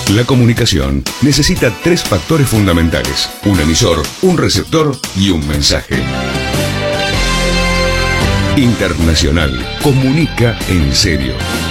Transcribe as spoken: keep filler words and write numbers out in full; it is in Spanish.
La comunicación necesita tres factores fundamentales: un emisor, un receptor y un mensaje. Internacional comunica en serio.